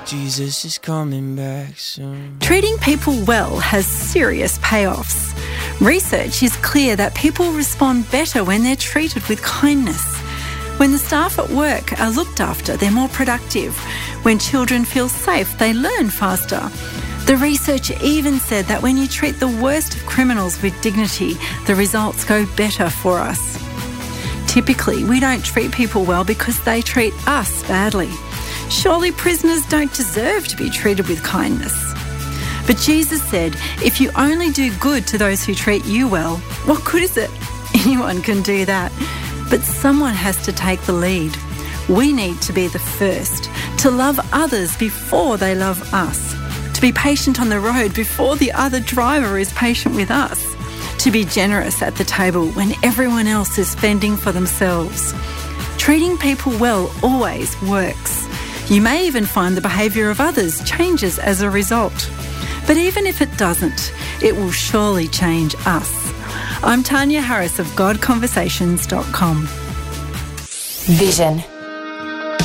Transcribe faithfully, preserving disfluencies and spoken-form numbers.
Jesus is coming back soon. Treating people well has serious payoffs. Research is clear that people respond better when they're treated with kindness. When the staff at work are looked after, they're more productive. When children feel safe, they learn faster. The research even said that when you treat the worst of criminals with dignity, the results go better for us. Typically, we don't treat people well because they treat us badly. Surely prisoners don't deserve to be treated with kindness. But Jesus said, if you only do good to those who treat you well, what good is it? Anyone can do that. But someone has to take the lead. We need to be the first, to love others before they love us, to be patient on the road before the other driver is patient with us, to be generous at the table when everyone else is fending for themselves. Treating people well always works. You may even find the behaviour of others changes as a result. But even if it doesn't, it will surely change us. I'm Tanya Harris of God Conversations dot com. Vision.